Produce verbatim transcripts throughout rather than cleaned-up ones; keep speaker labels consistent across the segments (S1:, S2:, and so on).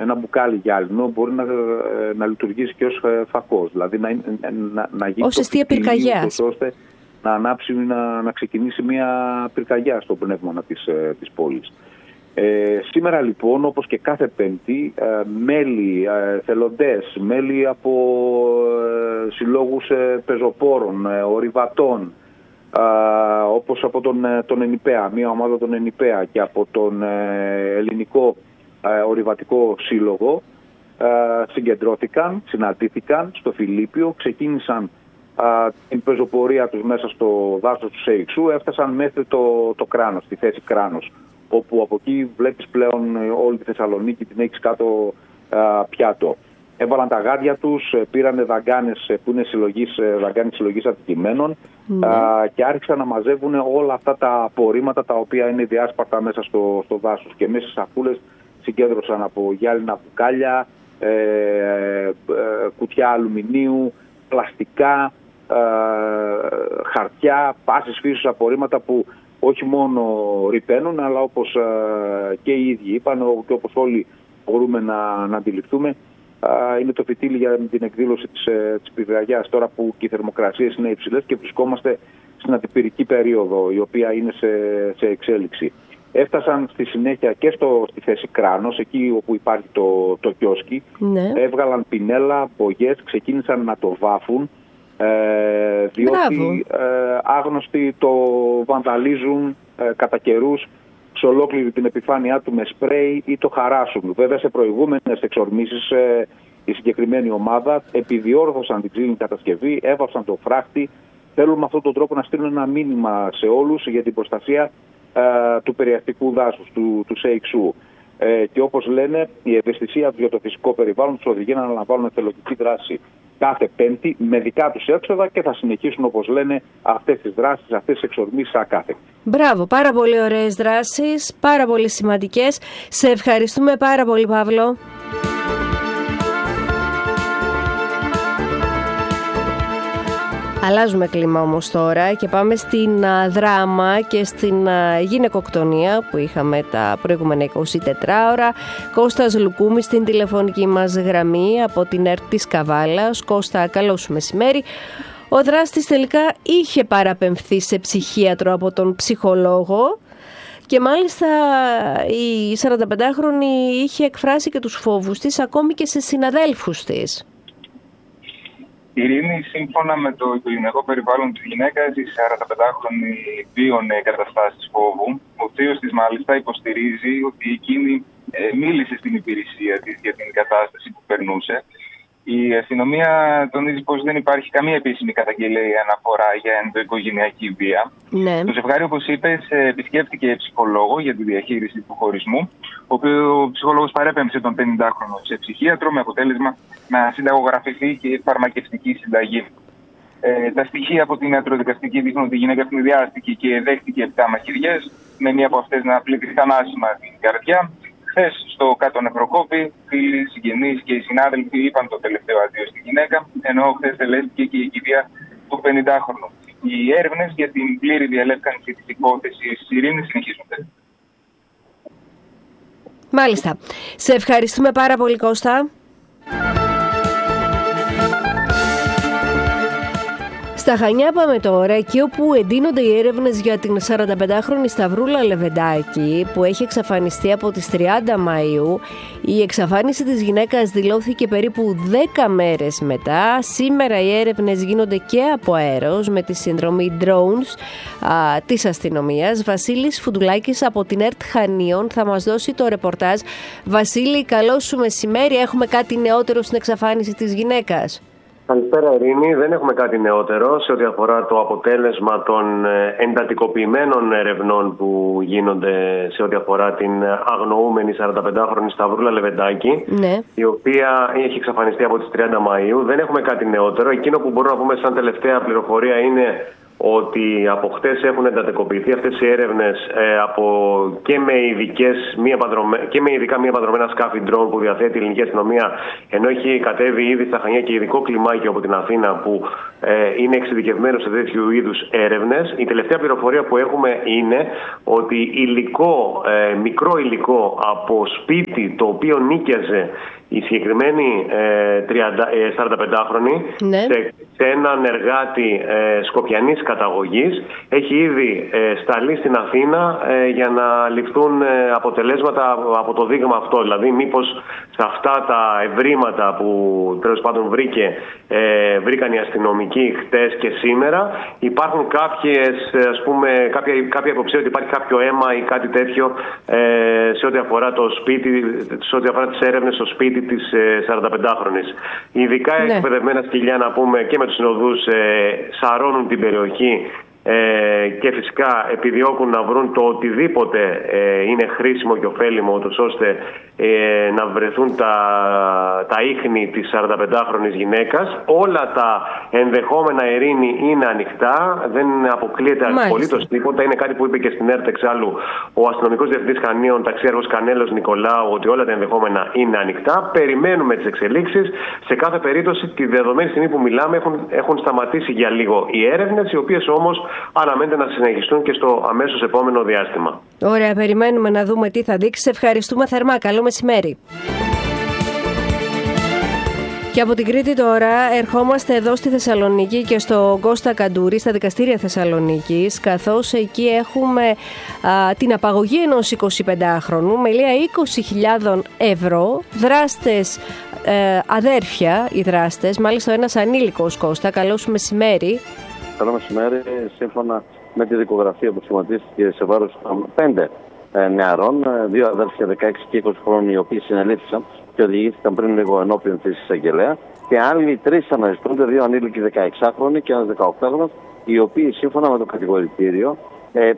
S1: ένα μπουκάλι γυάλινο μπορεί να, να λειτουργήσει και ως φακός. Δηλαδή να, να, να γίνει
S2: ως αιστεία πυρκαγιάς,
S1: ώστε να ανάψει, να, να ξεκινήσει μια πυρκαγιά στο πνεύμα της, της πόλης. Ε, σήμερα λοιπόν, όπως και κάθε Πέμπτη, ε, μέλη, ε, θελοντές, μέλη από ε, συλλόγους ε, πεζοπόρων, ε, ορειβατών, ε, όπως από τον, τον ΕΝΙΠΕΑ, μια ομάδα των ΕΝΙΠΕΑ και από τον ε, Ελληνικό ε, Ορειβατικό Σύλλογο, ε, συγκεντρώθηκαν, συναντήθηκαν στο Φιλίππιο, ξεκίνησαν ε, την πεζοπορία τους μέσα στο δάσος του Σέιξου, έφτασαν μέχρι το, το Κράνος, τη θέση Κράνος, όπου από εκεί βλέπεις πλέον όλη τη Θεσσαλονίκη, την έχεις κάτω α, πιάτο. Έβαλαν τα γάντια τους, πήρανε δαγκάνες που είναι συλλογής, δαγκάνες συλλογής αντικειμένων mm. α, και άρχισαν να μαζεύουν όλα αυτά τα απορρίμματα τα οποία είναι διάσπαρτα μέσα στο, στο δάσος. Και μέσα στις σακούλες συγκέντρωσαν από γυάλινα μπουκάλια, ε, ε, κουτιά αλουμινίου, πλαστικά, ε, χαρτιά, πάσης φύσης απορρίμματα που όχι μόνο ρηπαίνουν, αλλά όπως ε, και οι ίδιοι είπαν και όπως όλοι μπορούμε να, να αντιληφθούμε, ε, είναι το φυτίλι για την εκδήλωση της, ε, της πυρκαγιάς, τώρα που και οι θερμοκρασίες είναι υψηλές και βρισκόμαστε στην αντιπυρική περίοδο, η οποία είναι σε, σε εξέλιξη. Έφτασαν στη συνέχεια και στο, στη θέση Κράνος, εκεί όπου υπάρχει το, το κιόσκι, ναι. Έβγαλαν πινέλα, μπογιές, ξεκίνησαν να το βάφουν, Ε, διότι ε, άγνωστοι το βανδαλίζουν ε, κατά καιρούς σε ολόκληρη την επιφάνειά του με σπρέι ή το χαράσουν. Βέβαια σε προηγούμενες εξορμήσεις ε, η συγκεκριμένη ομάδα επιδιόρθωσαν την ξύλινη κατασκευή, έβαψαν το φράχτη. Θέλουν με αυτόν τον τρόπο να στείλουν ένα μήνυμα σε όλους για την προστασία ε, του περιαστικού δάσους, του, του Σέιξου. Ε, και όπως λένε, η ευαισθησία του για το φυσικό περιβάλλον τους οδηγεί να αναλαμβάνουν εθελοντική δράση κάθε Πέμπτη με δικά τους έξοδα και θα συνεχίσουν, όπως λένε, αυτές τις δράσεις, αυτές τις εξορμήσεις ακάθεκτα.
S2: Μπράβο, πάρα πολύ ωραίες δράσεις, πάρα πολύ σημαντικές. Σε ευχαριστούμε πάρα πολύ, Παύλο. Αλλάζουμε κλίμα όμως τώρα και πάμε στην α, δράμα και στην α, γυναικοκτονία που είχαμε τα προηγούμενα εικοσιτέσσερις ώρα. Κώστας Λουκούμης στην τηλεφωνική μας γραμμή από την ΕΡΤ της Καβάλας. Κώστα, καλό σου μεσημέρι. Ο δράστης τελικά είχε παραπεμφθεί σε ψυχίατρο από τον ψυχολόγο και μάλιστα η σαρανταπεντάχρονη είχε εκφράσει και τους φόβους της ακόμη και σε συναδέλφους της.
S3: Η Ειρήνη, σύμφωνα με το οικογενειακό περιβάλλον της γυναίκας, η σαρανταπεντάχρονη βίωνε καταστάσεις φόβου. Ο θείος της μάλιστα υποστηρίζει ότι εκείνη ε, μίλησε στην υπηρεσία της για την κατάσταση που περνούσε. Η αστυνομία τονίζει πως δεν υπάρχει καμία επίσημη καταγγελία ή αναφορά για ενδοοικογενειακή βία. Ναι. Το ζευγάρι, όπως είπες, επισκέφτηκε ψυχολόγο για τη διαχείριση του χωρισμού, ο οποίος ψυχολόγος παρέπεμψε τον πενηντάχρονο σε ψυχίατρο με αποτέλεσμα να συνταγογραφηθεί και φαρμακευτική συνταγή. Ε, τα στοιχεία από την ιατροδικαστική δείχνουν ότι η γυναίκα ευνηδιάστηκε και δέχτηκε επτά μαχαιριές, με μία από αυτές να πλήττει θανάσιμα την καρδιά. Χθες στο κάτω νευροκόπη, φίλοι, συγγενείς και οι συνάδελφοι είπαν το τελευταίο αντίο στη γυναίκα, ενώ χθες τελέστηκε και η κηδεία του πενηντάχρονου. Οι έρευνες για την πλήρη διαλεύκανση της υπόθεσης Ειρήνης συνεχίζονται.
S2: Μάλιστα. Σε ευχαριστούμε πάρα πολύ, Κώστα. Στα Χανιά πάμε τώρα, εκεί όπου εντείνονται οι έρευνες για την σαρανταπεντάχρονη Σταυρούλα Λεβεντάκη που έχει εξαφανιστεί από τις τριάντα Μαΐου. Η εξαφάνιση της γυναίκας δηλώθηκε περίπου δέκα μέρες μετά. Σήμερα οι έρευνες γίνονται και από αέρος με τη συνδρομή drones α, της αστυνομίας. Βασίλης Φουντουλάκης από την ΕΡΤ Χανίων θα μας δώσει το ρεπορτάζ. Βασίλη, καλό σου μεσημέρι. Έχουμε κάτι νεότερο στην εξαφάνιση της γυναίκας?
S4: Καλησπέρα, Ειρήνη. Δεν έχουμε κάτι νεότερο σε ό,τι αφορά το αποτέλεσμα των εντατικοποιημένων ερευνών που γίνονται σε ό,τι αφορά την αγνοούμενη σαρανταπεντάχρονη Σταυρούλα Λεβεντάκη, ναι. η οποία έχει εξαφανιστεί από τις τριάντα Μαΐου. Δεν έχουμε κάτι νεότερο. Εκείνο που μπορούμε να πούμε σαν τελευταία πληροφορία είναι ότι από χτες έχουν εντατικοποιηθεί αυτές οι έρευνες ε, από, και, με ειδικές, μη επανδρομέ, και με ειδικά μη επανδρομένα σκάφη drone που διαθέτει η ελληνική αστυνομία, ενώ έχει κατέβει ήδη στα Χανιά και ειδικό κλιμάκιο από την Αθήνα που ε, είναι εξειδικευμένο σε τέτοιου είδους έρευνες. Η τελευταία πληροφορία που έχουμε είναι ότι υλικό, ε, μικρό υλικό από σπίτι το οποίο νίκιαζε η συγκεκριμένη ε, σαρανταπεντάχρονη ναι. σε, σε έναν εργάτη ε, σκοπιανής καταγωγής έχει ήδη ε, σταλεί στην Αθήνα ε, για να ληφθούν ε, αποτελέσματα από το δείγμα αυτό. Δηλαδή μήπως σε αυτά τα ευρήματα που τέλος πάντων βρήκε, ε, βρήκαν οι αστυνομικοί χτες και σήμερα υπάρχουν κάποιες, ας πούμε, κάποια, κάποια υποψία ότι υπάρχει κάποιο αίμα ή κάτι τέτοιο ε, σε ό,τι αφορά το σπίτι, σε ό,τι αφορά τις έρευνες στο σπίτι της σαρανταπεντάχρονης. Ειδικά ναι. εκπαιδευμένα σκυλιά, να πούμε, και με τους συνοδούς ε, σαρώνουν την περιοχή ε, και φυσικά επιδιώκουν να βρουν το οτιδήποτε ε, είναι χρήσιμο και ωφέλιμο, ούτως ώστε ε, να βρεθούν τα, τα ίχνη της σαρανταπεντάχρονης γυναίκας. Όλα τα ενδεχόμενα ειρήνη είναι ανοιχτά, δεν αποκλείεται απολύτως τίποτα. Είναι κάτι που είπε και στην ΕΡΤ εξάλλου ο αστυνομικός διευθυντής Χανίων, ταξιάρχος Κανέλος Νικολάου, ότι όλα τα ενδεχόμενα είναι ανοιχτά. Περιμένουμε τις εξελίξεις. Σε κάθε περίπτωση, τη δεδομένη στιγμή που μιλάμε, έχουν, έχουν σταματήσει για λίγο οι έρευνες, οι οποίες όμως αναμένεται να συνεχιστούν και στο αμέσως επόμενο διάστημα.
S2: Ωραία, περιμένουμε να δούμε τι θα δείξει. Σε ευχαριστούμε θερμά. Καλό μεσημέρι. Και από την Κρήτη τώρα ερχόμαστε εδώ στη Θεσσαλονίκη και στο Κώστα Καντούρη, στα δικαστήρια Θεσσαλονίκης, καθώς εκεί έχουμε α, την απαγωγή ενός εικοσιπεντάχρονου με λία είκοσι χιλιάδες ευρώ, δράστες ε, αδέρφια οι δράστες, μάλιστα ένας ανήλικος. Κώστα, καλό σου μεσημέρι.
S5: Καλό μεσημέρι. Σύμφωνα με τη δικογραφία που σχηματίστηκε σε βάρος πέντε ε, νεαρών, δύο αδέρφια δεκαέξι και είκοσι χρόνων, οι οποίοι συνελήφθησαν και οδηγήθηκαν πριν λίγο ενώπιον της εισαγγελέα, και άλλοι τρεις αναζητούνται, δύο ανήλικοι δεκαεξάχρονοι και ένας δεκαοκτάχρονος, οι οποίοι σύμφωνα με το κατηγορητήριο ε, ε,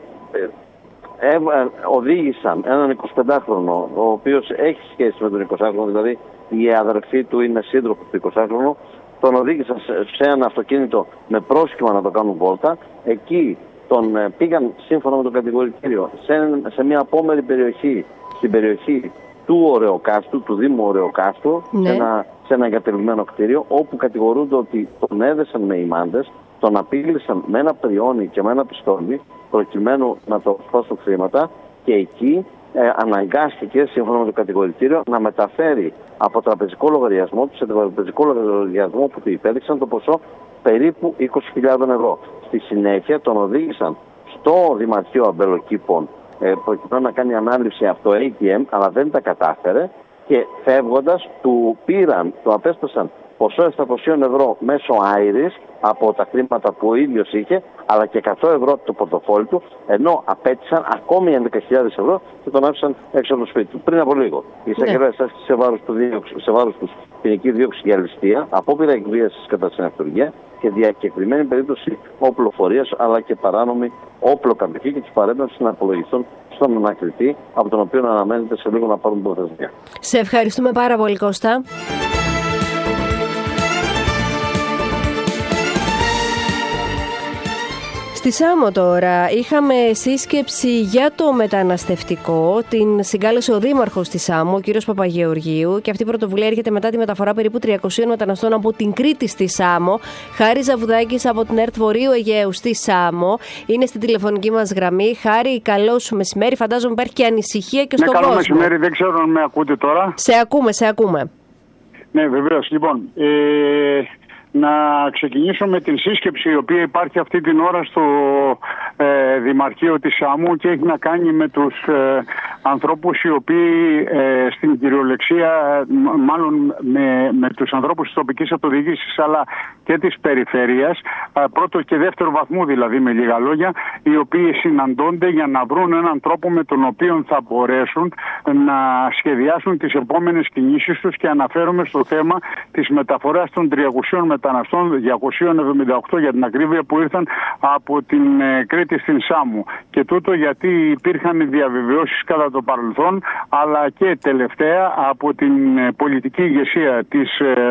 S5: ε, ε, οδήγησαν έναν εικοσιπεντάχρονο, ο οποίος έχει σχέση με τον εικοσάχρονο, δηλαδή η αδερφή του είναι σύντροφο του εικοσάχρονου. Τον οδήγησαν σε ένα αυτοκίνητο με πρόσχημα να το κάνουν βόλτα. Εκεί τον πήγαν σύμφωνα με το κατηγορητήριο σε, σε μια απόμερη περιοχή, στην περιοχή του Ωρεοκάστου, του Δήμου Ωρεοκάστου, ναι. σε, ένα, σε ένα εγκατελειμμένο κτίριο, όπου κατηγορούνται ότι τον έδεσαν με ημάντες, τον απείλησαν με ένα πριόνι και με ένα πιστόλι, προκειμένου να το σπάσουν χρήματα, και εκεί ε, αναγκάστηκε, σύμφωνα με το κατηγορητήριο, να μεταφέρει από τραπεζικό λογαριασμό του σε τραπεζικό λογαριασμό που του υπέδειξαν το ποσό περίπου είκοσι χιλιάδες ευρώ. Στη συνέχεια τον οδήγησαν στο Δημαρχείο Αμπελοκήπων ε, προκειμένου να κάνει ανάληψη από το έι τι εμ, αλλά δεν τα κατάφερε, και φεύγοντας του πήραν, του απέσπασαν ποσό επτακόσια ευρώ μέσω άιρης από τα χρήματα που ο ίδιος είχε, αλλά και εκατό ευρώ από το πορτοφόλι του, ενώ απέτησαν ακόμη έντεκα χιλιάδες ευρώ και τον άφησαν έξω από το σπίτι του. Πριν από λίγο, η εισαγγελέα άσκησε σε βάρος του, σε βάρος του ποινική δίωξη για ληστεία, απόπειρα εκβίασης κατά συναυτουργία και διακεκριμένη περίπτωση οπλοφορίας, αλλά και παράνομη όπλο-καμπική, και τους παρέμβαση να απολογηθούν στον ανακριτή, από τον οποίο αναμένεται σε λίγο να πάρουν προθεσμία.
S2: Σε ευχαριστούμε πάρα πολύ, Κώστα. Στη Σάμο τώρα είχαμε σύσκεψη για το μεταναστευτικό. Την συγκάλεσε ο Δήμαρχος της Σάμο, ο κύριος Παπαγεωργίου, και αυτή η πρωτοβουλία έρχεται μετά τη μεταφορά περίπου τριακοσίων μεταναστών από την Κρήτη στη Σάμο. Χάρη Ζαβουδάκης από την ΕΡΤ Βορείου Αιγαίου στη Σάμο είναι στην τηλεφωνική μας γραμμή. Χάρη, καλό σου μεσημέρι. Φαντάζομαι υπάρχει και ανησυχία και στον
S6: ναι,
S2: κόσμο.
S6: Καλό μεσημέρι, δεν ξέρω αν με ακούτε τώρα.
S2: Σε ακούμε, σε ακούμε.
S6: Ναι, βεβαίως. Λοιπόν, ε... να ξεκινήσω με την σύσκεψη η οποία υπάρχει αυτή την ώρα στο ε, Δημαρχείο της Σάμου και έχει να κάνει με τους ε, ανθρώπους οι οποίοι ε, στην κυριολεξία, μάλλον με, με τους ανθρώπους της τοπικής αυτοδιοίκησης αλλά και της περιφέρειας, ε, πρώτο και δεύτερο βαθμού δηλαδή με λίγα λόγια, οι οποίοι συναντώνται για να βρουν έναν τρόπο με τον οποίο θα μπορέσουν να σχεδιάσουν τις επόμενες κινήσεις τους, και αναφέρομαι στο θέμα της μεταφοράς των τριακοσίων μεταναστών, διακόσιοι εβδομήντα οκτώ για την ακρίβεια, που ήρθαν από την ε, Κρήτη στην Σάμου. Και τούτο γιατί υπήρχαν διαβεβαιώσεις κατά το παρελθόν, αλλά και τελευταία από την ε, πολιτική ηγεσία της ε,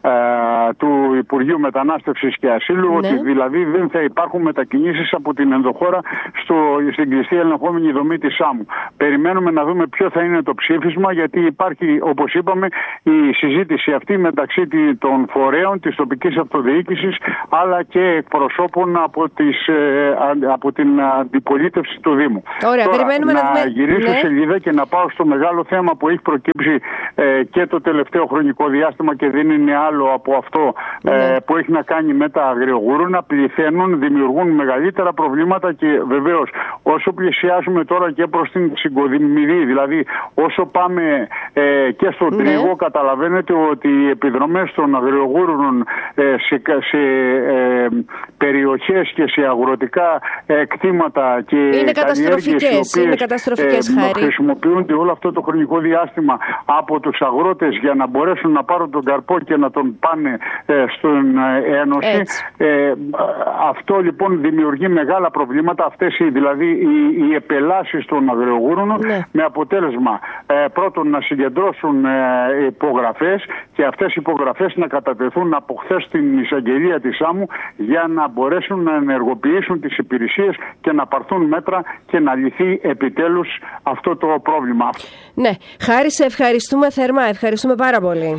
S6: του Υπουργείου Μετανάστευσης και Ασύλου, ναι. ότι δηλαδή δεν θα υπάρχουν μετακινήσεις από την ενδοχώρα στο, στην κλειστή ελεγχόμενη δομή της ΣΑΜΟΥ. Περιμένουμε να δούμε ποιο θα είναι το ψήφισμα, γιατί υπάρχει, όπως είπαμε, η συζήτηση αυτή μεταξύ των φορέων της τοπικής αυτοδιοίκησης αλλά και εκπροσώπων από, τις, από την αντιπολίτευση του Δήμου.
S2: Ωραία,
S6: Τώρα,
S2: περιμένουμε να,
S6: να
S2: δούμε...
S6: γυρίσω
S2: ναι.
S6: σελίδα και να πάω στο μεγάλο θέμα που έχει προκύψει ε, και το τελευταίο χρονικό διάστημα και δεν είναι άλλο από αυτό ναι. ε, που έχει να κάνει με τα αγριογούρουνα. Πληθαίνουν, δημιουργούν μεγαλύτερα προβλήματα και βεβαίως όσο πλησιάζουμε τώρα και προς την Συγκοδημηρή, δηλαδή όσο πάμε ε, και στον ναι. Τρίγο, καταλαβαίνετε ότι οι επιδρομές των αγριογούρνων ε, σε, σε ε, περιοχές και σε αγροτικά ε, κτήματα και
S2: είναι καταστροφικές, είναι καταστροφικές ε, χάρη.
S6: Χρησιμοποιούνται όλο αυτό το χρονικό διάστημα από τους αγρότες για να μπορέσουν να πάρουν τον καρπό και να τον πάνε ε, στην ε, Ένωση. Ε, αυτό λοιπόν δημιουργεί μεγάλα προβλήματα, αυτές οι, δηλαδή οι, οι επελάσεις των αγριογούρνων ναι. με αποτέλεσμα ε, πρώτον να συγκεντρώσουν ε, υπογραφές και αυτές οι υπογραφές να κατατεθούν από χθες στην εισαγγελία της ΣΑΜΟΥ για να μπορέσουν να ενεργοποιήσουν τις υπηρεσίες και να πάρθουν μέτρα και να λυθεί επιτέλους αυτό το πρόβλημα.
S2: Ναι, Χάρη, σε ευχαριστούμε θερμά, ευχαριστούμε πάρα πολύ.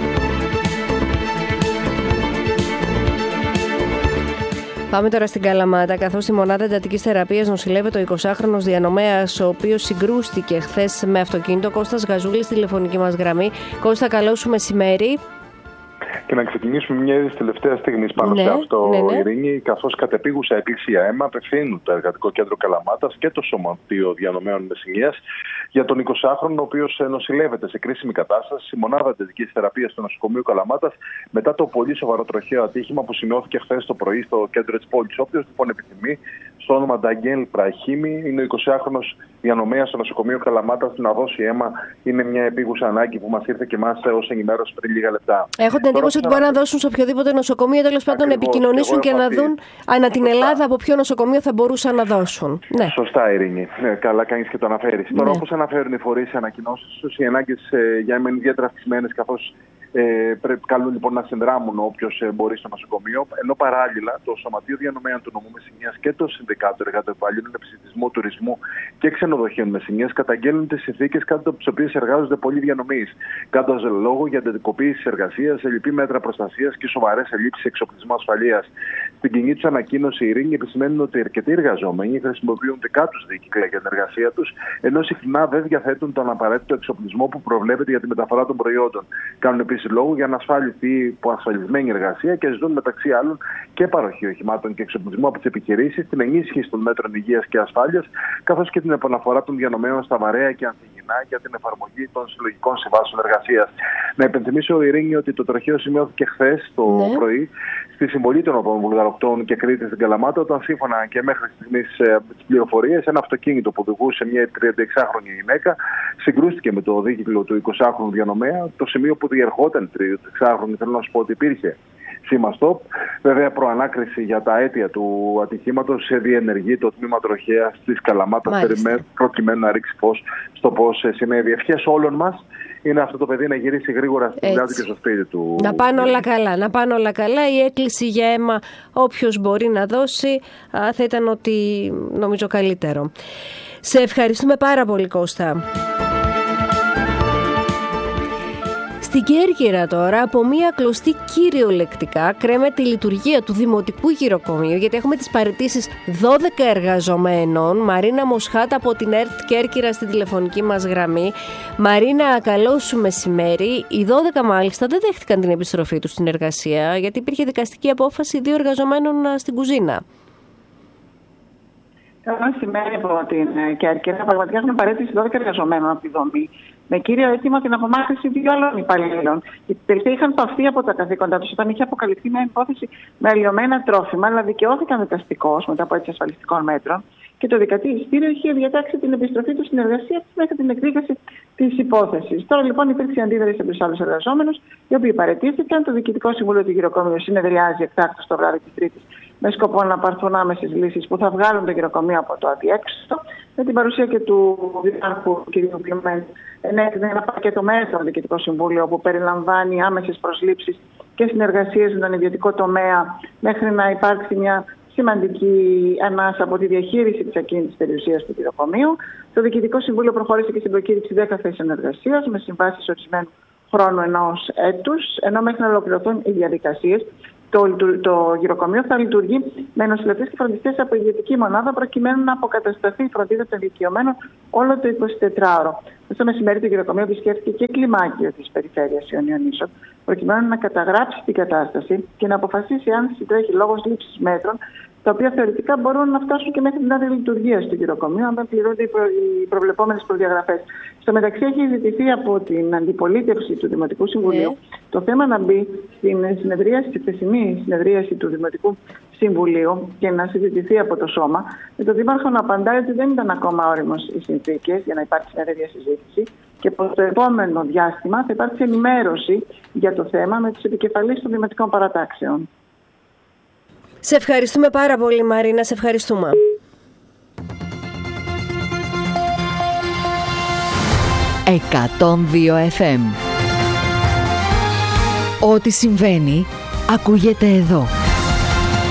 S2: Πάμε τώρα στην Καλαμάτα, καθώς στη μονάδα εντατικής θεραπείας νοσηλεύεται ο εικοσάχρονος διανομέας, ο οποίος συγκρούστηκε χθες με αυτοκίνητο. Κώστας Γαζούλης στη τηλεφωνική μας γραμμή. Κώστα, καλό σου μεσημέρι.
S7: Και να ξεκινήσουμε μια είδηση τελευταία στιγμή πάνω
S2: ναι,
S7: σε αυτό,
S2: ναι, ναι.
S7: Ειρήνη, καθώς κατεπίγουσα εκκλησία αίμα απευθύνουν το Εργατικό Κέντρο Καλαμάτας και το Σωματείο Διανομέων Μεσσηνίας για τον εικοσάχρονο, ο οποίος νοσηλεύεται σε κρίσιμη κατάσταση στη μονάδα εντατικής θεραπείας του νοσοκομείου Καλαμάτας μετά το πολύ σοβαρό τροχαίο ατύχημα που σημειώθηκε χθες το πρωί στο κέντρο της πόλης. Όποιος λοιπόν επιθυμεί, στο όνομα Νταγγέλ Πραχήμη, είναι ο εικοσάχρονος διανομέας στο νοσοκομείο Καλαμάτας να δώσει αίμα. Είναι μια επίγουσα ανάγκη που μας ήρθε και εμάς ως ενημέρωση πριν λίγα λεπτά.
S2: Έχω την εντύπωση ότι μπορεί να δώσουν σε οποιοδήποτε νοσοκομείο, τέλος πάντων να επικοινωνήσουν και να δουν ανά την Ελλάδα από ποιο νοσοκομείο θα μπορούσαν να δώσουν. Ναι.
S7: Σωστά, Ειρήνη. Ναι, καλά κάνεις και το αναφέρεις. Ναι. Τώρα, όπως αναφέρουν οι φορείς σε ανακοινώσεις τους, οι ανάγκες ε, για αίμα είναι ιδιαίτερα αυξημένες, καθώς ε, πρέπει, καλούν λοιπόν να συνδράμουν όποιος ε, μπορεί στο νοσοκομείο. Ενώ παράλληλα το Σωματείο Διανομέων του Νομού Μεσσηνίας και το Συνδικάτο Εργατοεπαλλήλων Επισητισμού, Τουρισμού και Ξενοδοχείων Μεσσηνίας καταγγέλνουν τις συνθήκες κάτω από τις οποίες εργάζονται πολλοί διανομείς. Κάνοντας λόγο για εντατικοποίηση εργασίας, ελλειπή μέτρα προστασίας και σοβαρές ελλείψεις εξοπλισμού ασφαλείας. Στην κοινή τους ανακοίνωση, οι Ειρήνη επισημαίνουν ότι αρκετοί εργαζόμενοι χρησιμοποιούν δικά τους δίκυκλα για την εργασία τους, ενώ συχνά δεν διαθέτουν τον απαραίτητο εξοπλισμό που προβλέπεται για τη μεταφορά των προϊόντων. Κάνουν επίσης λόγο για να ασφαλιστεί ασφαλισμένη εργασία και ζητούν μεταξύ άλλων και παροχή οχημάτων και εξοπλισμού από τις επιχειρήσεις, την ενίσχυση των μέτρων υγείας και ασφάλειας, καθώς και την επαναφορά των διανομέων στα βαρέα και ανθυγινά για την εφαρμογή των συλλογικών συμβάσεων εργασίας. Να υπενθυμίσω, Ειρήνη, ότι το τροχαίο σημειώθηκε χθες το ναι. πρωί στη συμβολή των Βουλγαροκτών και Κρήτης στην Καλαμάτα, όταν σύμφωνα και μέχρι στιγμής ε, τις πληροφορίες, ένα αυτοκίνητο που οδηγούσε μια τριανταεξάχρονη γυναίκα συγκρούστηκε με το δίκυκλο του εικοσάχρονου διανομέα, το σημείο που διερχόταν η τριανταεξάχρονη. Θέλω να σου πω ότι υπήρχε σήμα stop. Βέβαια, προανάκριση για τα αίτια του ατυχήματος σε διενεργεί το τμήμα τροχέας της Καλαμάτας, προκειμένου να ρίξει φως στο πώς συνέβη. Ευχές όλων μας είναι αυτό το παιδί να γυρίσει γρήγορα στη δουλειά του και στο σπίτι του.
S2: Να πάνε όλα καλά, να πάνε όλα καλά. Η έκκληση για αίμα, όποιος μπορεί να δώσει, θα ήταν ότι νομίζω καλύτερο. Σε ευχαριστούμε πάρα πολύ, Κώστα. Στην Κέρκυρα τώρα, από μία κλωστή κυριολεκτικά κρέμεται η λειτουργία του Δημοτικού Γυροκομείου, γιατί έχουμε τις παραιτήσεις δώδεκα εργαζομένων. Μαρίνα Μοσχάτα από την ΕΡΤ Κέρκυρα στην τηλεφωνική μας γραμμή. Μαρίνα, καλό σου μεσημέρι. Οι δώδεκα μάλιστα δεν δέχτηκαν την επιστροφή τους στην εργασία, γιατί υπήρχε δικαστική απόφαση δύο εργαζομένων στην κουζίνα.
S8: Καλό μεσημέρι από την Κέρκυρα. Πραγματικά έχουν παρέτηση δώδεκα εργαζομένων από τη δομή, με κύριο αίτημα την απομάκρυνση δύο άλλων υπαλλήλων. Οι τελευταίοι είχαν παυθεί από τα καθήκοντά τους όταν είχε αποκαλυφθεί μια υπόθεση με αλλοιωμένα τρόφιμα, αλλά δικαιώθηκαν δικαστικώς μετά από έτσι ασφαλιστικών μέτρων. Και το δικαστήριο είχε διατάξει την επιστροφή του στην εργασία μέχρι την εκδίκαση τη υπόθεση. Τώρα λοιπόν υπήρξε αντίδραση από του άλλου εργαζόμενου, οι οποίοι παραιτήθηκαν. Το Διοικητικό Συμβούλιο του Γυροκομείου συνεδριάζει εκτάκτως το βράδυ τη Τρίτης με σκοπό να πάρθουν άμεσες λύσεις που θα βγάλουν το γυροκομείο από το αδιέξοδο, με την παρουσία και του Διευθυντού κ. Πλημένου. Ενέκρινε ένα πακέτο μέτρων στο Διοικητικό Συμβούλιο που περιλαμβάνει άμεσες προσλήψεις και συνεργασίες με τον ιδιωτικό τομέα μέχρι να υπάρξει μια σημαντική ανάσα από τη διαχείριση της ακίνητης περιουσίας του γυροκομείου. Το Διοικητικό Συμβούλιο προχώρησε και στην προκήρυξη δέκα θέσεων εργασίας με συμβάσεις ορισμένου χρόνου ενός έτους, ενώ μέχρι να ολοκληρωθούν οι διαδικασίες, το, το, το γυροκομείο θα λειτουργεί με νοσηλευτές και φροντιστές από ιδιωτική μονάδα, προκειμένου να αποκατασταθεί η φροντίδα των ηλικιωμένων όλο το εικοσιτετράωρο. Στο μεσημέρι το γυροκομείο επισκέφθηκε και κλιμάκιο της περιφέρειας Ιωνιονίσων, προκειμένου να καταγράψει την κατάσταση και να αποφασίσει αν συντρέχει λόγος λήψης μέτρων, τα οποία θεωρητικά μπορούν να φτάσουν και μέχρι την άδεια λειτουργία του γυροκομείου, αν δεν πληρούνται οι, προ... οι προβλεπόμενες προδιαγραφές. Στο μεταξύ, έχει ζητηθεί από την αντιπολίτευση του Δημοτικού Συμβουλίου yeah. το θέμα να μπει στην συνεδρίαση, στη χθεσινή συνεδρίαση του Δημοτικού Συμβουλίου και να συζητηθεί από το Σώμα, με τον Δήμαρχο να απαντάει ότι δεν ήταν ακόμα όριμος οι συνθήκες για να υπάρξει μια τέτοια συζήτηση και πως το επόμενο διάστημα θα υπάρξει ενημέρωση για το θέμα με τους επικεφαλείς των δημοτικών παρατάξεων.
S2: Σε ευχαριστούμε πάρα πολύ, Μαρίνα, σε ευχαριστούμε.
S9: εκατόν δύο εφ εμ. Ό,τι συμβαίνει, ακούγεται εδώ.